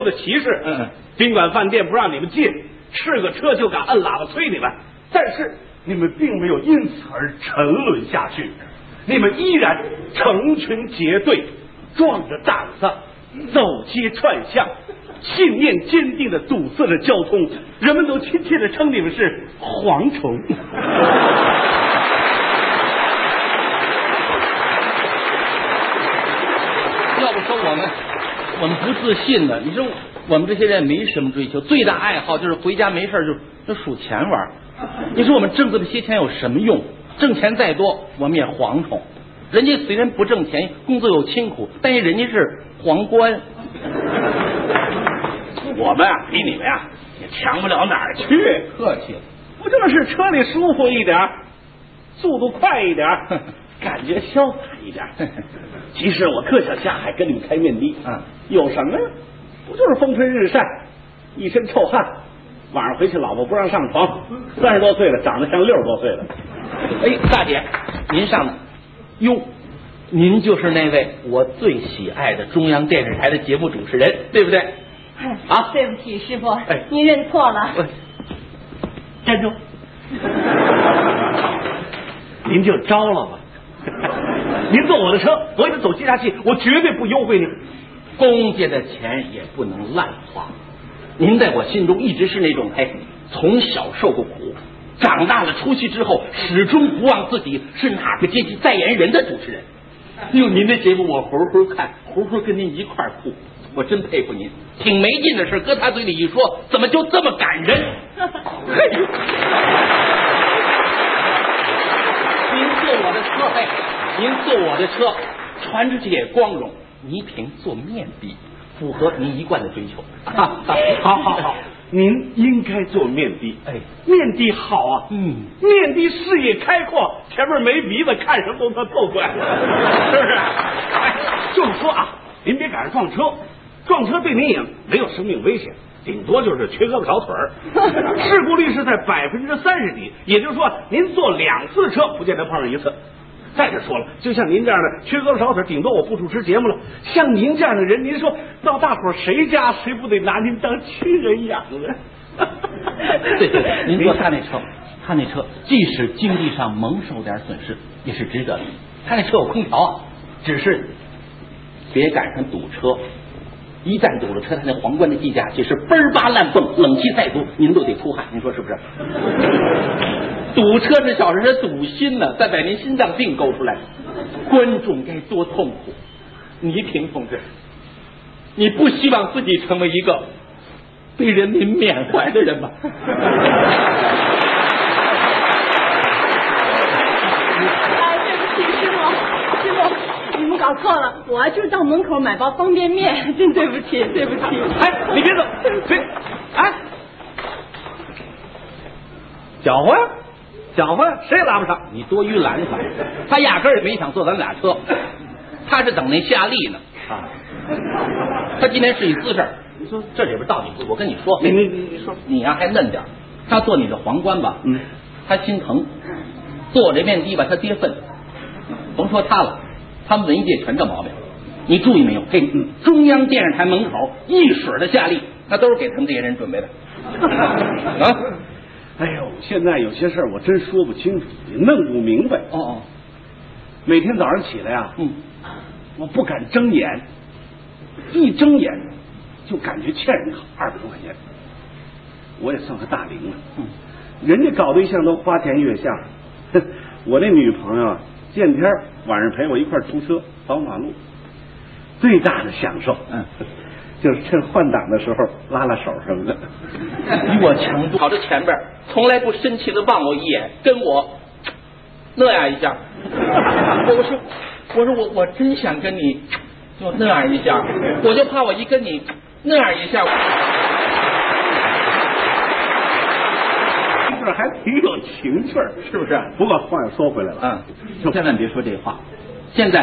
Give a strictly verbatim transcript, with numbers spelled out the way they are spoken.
的歧视。嗯，宾馆饭店不让你们进，是个车就敢摁喇叭催你们，但是你们并没有因此而沉沦下去，你们依然成群结队，壮着胆子走街串巷，信念坚定的堵塞着交通，人们都亲切的称你们是蝗虫。 要不说我们我们不自信呢，你说我们这些人没什么追求，最大爱好就是回家没事就就数钱玩。你说我们挣这么些钱有什么用？挣钱再多我们也蝗虫。人家虽然不挣钱，工作又辛苦，但是人家是皇冠。 我们啊，比你们呀也强不了哪儿去。 客气了， 不就是车里舒服一点，速度快一点，感觉潇洒一点。其实我特想下海跟你们开面的， 嗯， 有什么呀？不就是风吹日晒，一身臭汗，晚上回去老婆不让上床，三十多岁了，长得像六十多岁了。 哎，大姐，您上呢？哟，您就是那位我最喜爱的中央电视台的节目主持人，对不对？ 啊，对不起，师傅，哎，您认错了。 站住！您就招了吧。您坐我的车，我也得走接下去，我绝对不优惠您。 公家的钱也不能滥花。您在我心中一直是那种哎，从小受过苦，长大了出去之后始终不忘自己是哪个阶级代言人的主持人。用您的节目我回回看，回回跟您一块儿哭，我真佩服您。挺没劲的事搁他嘴里一说，怎么就这么感人？您坐我的车，嘿，您坐我的车，传出去也光荣。倪萍做面的，符合您一贯的追求。 好好好，您应该做面的。哎，面的好啊，嗯，面的视野开阔，前面没鼻子，看什么都能透出来，是不是？哎，就是说啊，您别赶上撞车，撞车对您也没有生命危险，顶多就是缺胳膊少腿儿。事故率是在百分之三十几，也就是说，您坐两次车不见得碰上一次。再者说了，就像您这样的缺胳膊少腿，顶多我不主持节目了。像您这样的人，您说到大伙谁家谁不得拿您当亲人养啊？ 对对对，您坐他那车，他那车即使经济上蒙受点损失，也是值得的。他那车有空调啊，只是别赶上堵车。一旦堵了车，他那皇冠的计价器是嘣儿吧乱蹦，冷气再足，您都得出汗。您说是不是？堵车这小事是堵心呢，再把您心脏病勾出来，观众该多痛苦！倪萍同志，你不希望自己成为一个被人民缅怀的人吗？ 哎，对不起，师傅，师傅，你们搞错了，我就是到门口买包方便面，真对不起，对不起。 哎，你别走，别，哎，搅和呀！搅和谁也拉不上， 你多余拦他，他压根儿也没想坐咱俩车，他是等那夏利呢啊！他今天是一姿势，你说这里边到底，我跟你说， 你你你说你呀、啊、还嫩点，他坐你的皇冠吧，嗯，他心疼；坐我这面的吧，他跌份。甭说他了，他们文艺界全这毛病。你注意没有？嘿，中央电视台门口一水的夏利，那都是给他们这些人准备的啊。 哎呦，现在有些事儿我真说不清楚，也弄不明白。 哦哦， 每天早上起来呀， 嗯， 我不敢睁眼，一睁眼就感觉欠人二百多块钱，我也算个大零了。嗯，人家搞对象都花前月下，我那女朋友见天晚上陪我一块儿出车跑马路，最大的享受，嗯。就是趁换挡的时候拉拉手什么的， 比我强多。跑到前边，从来不生气的望我一眼，跟我那样一下。我说，我说我我真想跟你就那样一下，我就怕我一跟你那样一下， 这还挺有情趣儿，是不是？不过话又说回来了， 嗯，千万别说这话。现在